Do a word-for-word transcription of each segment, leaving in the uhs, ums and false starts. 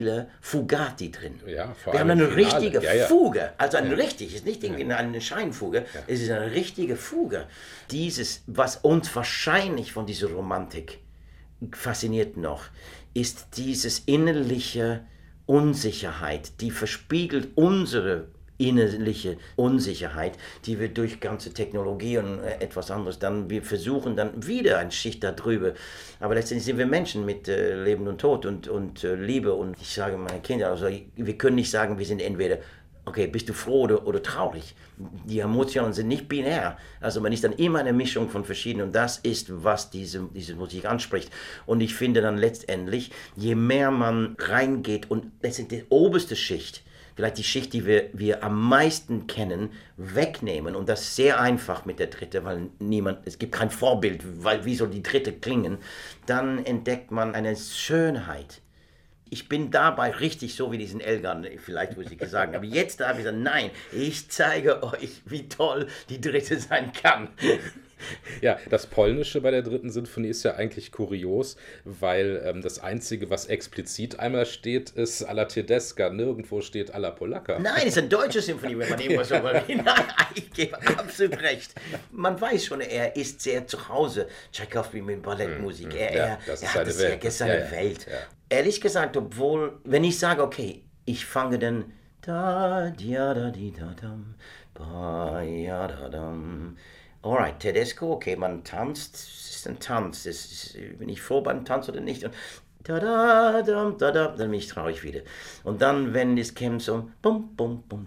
Fugati drin. Ja, vor Wir haben allem eine Finale. richtige Ja, ja. Fuge, also eine Ja. richtig, ist nicht irgendwie Ja. eine Scheinfuge, Ja. es ist eine richtige Fuge. Dieses, was uns wahrscheinlich von dieser Romantik fasziniert noch, ist dieses innerliche Unsicherheit, die verspiegelt unsere innerliche Unsicherheit, die wir durch ganze Technologie und äh, etwas anderes dann, wir versuchen dann wieder eine Schicht darüber, aber letztendlich sind wir Menschen mit äh, Leben und Tod und, und äh, Liebe und ich sage meinen Kindern, also wir können nicht sagen, wir sind entweder, okay, bist du froh oder, oder traurig? Die Emotionen sind nicht binär, also man ist dann immer eine Mischung von verschiedenen und das ist, was diese, diese Musik anspricht und ich finde dann letztendlich, je mehr man reingeht und letztendlich die oberste Schicht, vielleicht die Schicht, die wir, wir am meisten kennen, wegnehmen. Und das ist sehr einfach mit der dritte, weil niemand, es gibt kein Vorbild, weil wie soll die dritte klingen? Dann entdeckt man eine Schönheit. Ich bin dabei richtig so wie diesen Elgan, vielleicht muss ich sagen, aber jetzt darf ich sagen, nein, ich zeige euch, wie toll die dritte sein kann. Ja, das Polnische bei der dritten Sinfonie ist ja eigentlich kurios, weil ähm, das Einzige, was explizit einmal steht, ist Alla Tedesca. Nirgendwo steht Alla Polacca. Nein, es ist eine deutsche Symphonie, wenn man immer so will. Nein, ich gebe absolut recht. Man weiß schon, er ist sehr zu Hause. Tchaikovsky mit Ballettmusik. Er, Ja, er, das ist er hat seine das, Welt. er ist seine Ja, ja. Welt. Ja. Ehrlich gesagt, obwohl, wenn ich sage, okay, ich fange dann da, dia, da, di, da, dam, ba, ja, da, dam. Alright, Tedesco, okay, man tanzt, es ist ein Tanz, es ist, bin ich froh beim Tanz oder nicht? Und da, da, da, da, da, dann bin ich traurig wieder. Und dann, wenn es käme so, bum, bum, bum,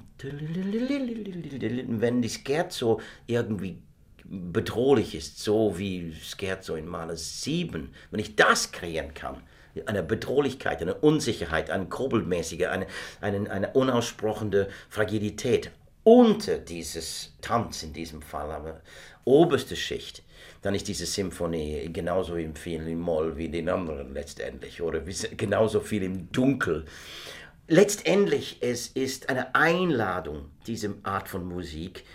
wenn die Scherzo irgendwie bedrohlich ist, so wie Scherzo in Mahler sieben, wenn ich das kreieren kann, eine Bedrohlichkeit, eine Unsicherheit, eine Grobelmäßige, eine, eine, eine unaussprochene Fragilität, unter dieses Tanz in diesem Fall, aber oberste Schicht, dann ist diese Symphonie genauso im viel im Moll wie den anderen letztendlich oder genauso viel im Dunkel. Letztendlich es ist eine Einladung, diese Art von Musik,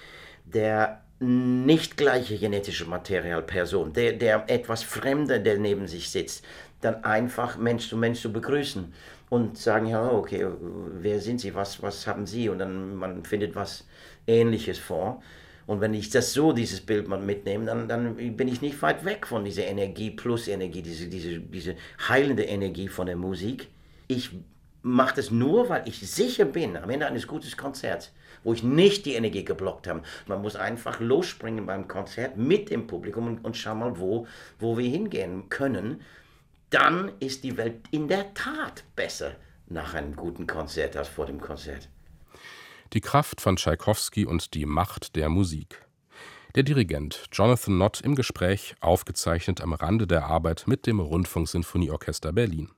der nicht gleiche genetische Materialperson, der, der etwas Fremde, der neben sich sitzt, dann einfach Mensch zu Mensch zu begrüßen und sagen, ja, okay, wer sind Sie, was, was haben Sie? Und dann man findet was Ähnliches vor. Und wenn ich das so, dieses Bild mal mitnehme, dann, dann bin ich nicht weit weg von dieser Energie plus Energie, diese, diese, diese heilende Energie von der Musik. Ich mache das nur, weil ich sicher bin, am Ende eines guten Konzerts, wo ich nicht die Energie geblockt habe. Man muss einfach losspringen beim Konzert mit dem Publikum und, und schauen mal, wo, wo wir hingehen können. Dann ist die Welt in der Tat besser nach einem guten Konzert als vor dem Konzert. Die Kraft von Tschaikowski und die Macht der Musik. Der Dirigent Jonathan Nott im Gespräch, aufgezeichnet am Rande der Arbeit mit dem Rundfunksinfonieorchester Berlin.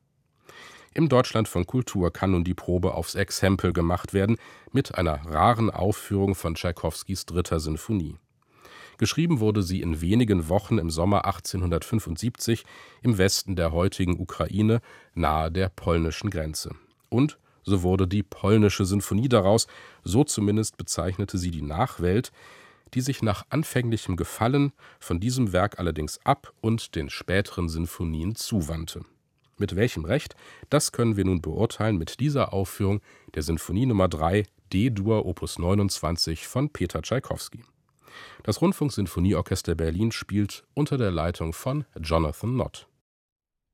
Im Deutschlandfunk Kultur kann nun die Probe aufs Exempel gemacht werden mit einer raren Aufführung von Tschaikowskis dritter Sinfonie. Geschrieben wurde sie in wenigen Wochen im Sommer achtzehnhundertfünfundsiebzig im Westen der heutigen Ukraine, nahe der polnischen Grenze. Und so wurde die polnische Sinfonie daraus, so zumindest bezeichnete sie die Nachwelt, die sich nach anfänglichem Gefallen von diesem Werk allerdings ab und den späteren Sinfonien zuwandte. Mit welchem Recht, das können wir nun beurteilen mit dieser Aufführung der Sinfonie Nummer drei D-Dur Opus neunundzwanzig von Peter Tschaikowski. Das Rundfunksinfonieorchester Berlin spielt unter der Leitung von Jonathan Nott.